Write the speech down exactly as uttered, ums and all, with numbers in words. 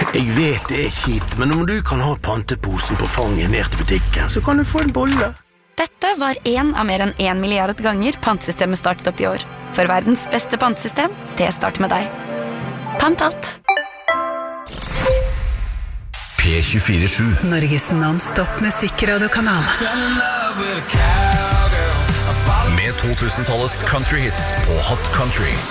Jeg vet det er kjipt, men om du kan ha panteposen på fanget ned til butikken, så kan du få en bolle. Dette var en av mer enn en milliard ganger pantesystemet startet opp i år. For verdens beste pantesystem, det starter med deg. Pant alt. P tjuefire sju. Norges non-stop musikkradiokanal. Med to tusen-tallets country hits på Hot Country.